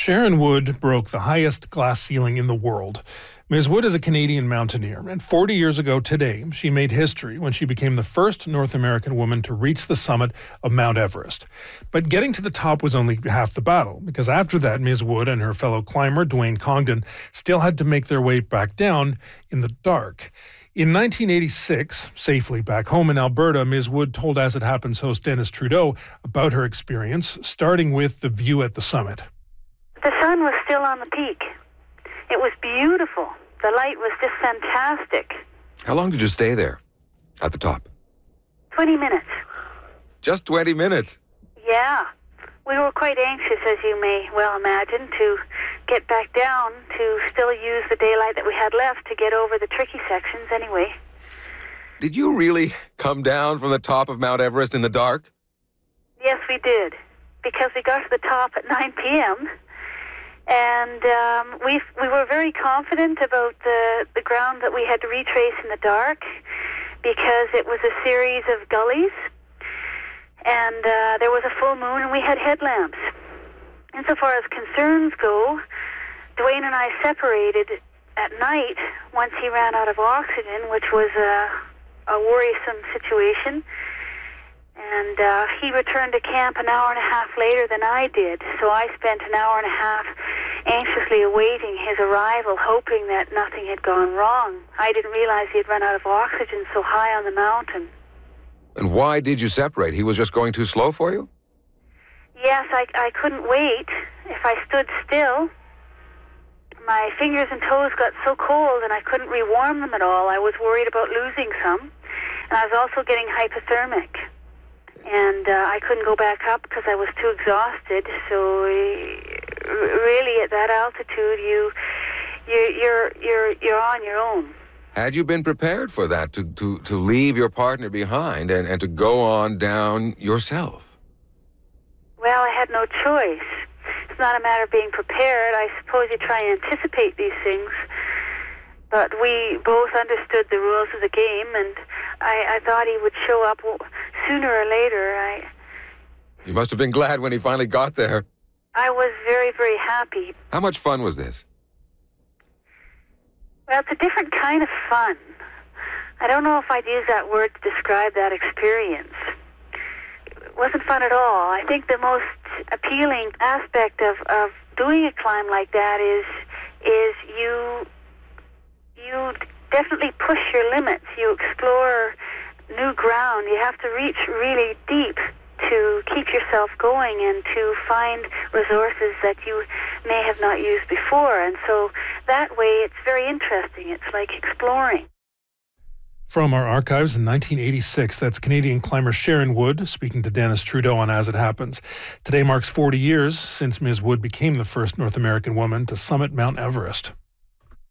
Sharon Wood broke the highest glass ceiling in the world. Ms. Wood is a Canadian mountaineer, and 40 years ago today, she made history when she became the first North American woman to reach the summit of Mount Everest. But getting to the top was only half the battle, because after that, Ms. Wood and her fellow climber, Dwayne Congdon, still had to make their way back down in the dark. In 1986, safely back home in Alberta, Ms. Wood told As It Happens host Dennis Trudeau about her experience, starting with the view at the summit. The sun was still on the peak. It was beautiful. The light was just fantastic. How long did you stay there at the top? 20 minutes. Just 20 minutes? Yeah. We were quite anxious, as you may well imagine, to get back down, to still use the daylight that we had left to get over the tricky sections anyway. Did you really come down from the top of Mount Everest in the dark? Yes, we did, because we got to the top at 9 p.m., and we were very confident about the ground that we had to retrace in the dark, because it was a series of gullies, and there was a full moon, and we had headlamps. Insofar as concerns go, Dwayne and I separated at night once he ran out of oxygen, which was a worrisome situation. And he returned to camp an hour and a half later than I did. So I spent an hour and a half anxiously awaiting his arrival, hoping that nothing had gone wrong. I didn't realize he had run out of oxygen so high on the mountain. And why did you separate? He was just going too slow for you? Yes, I couldn't wait. If I stood still, my fingers and toes got so cold and I couldn't rewarm them at all. I was worried about losing some. And I was also getting hypothermic. And I couldn't go back up because I was too exhausted. So really, at that altitude, you're on your own. Had you been prepared for that, to leave your partner behind and to go on down yourself? Well, I had no choice. It's not a matter of being prepared. I suppose you try and anticipate these things. But we both understood the rules of the game, and I thought he would show up sooner or later. You must have been glad when he finally got there. I was very, very happy. How much fun was this? Well, it's a different kind of fun. I don't know if I'd use that word to describe that experience. It wasn't fun at all. I think the most appealing aspect of doing a climb like that is you definitely push your limits. You explore new ground. You have to reach really deep to keep yourself going and to find resources that you may have not used before. And so that way it's very interesting. It's like exploring. From our archives in 1986, that's Canadian climber Sharon Wood speaking to Dennis Trudeau on As It Happens. Today marks 40 years since Ms. Wood became the first North American woman to summit Mount Everest.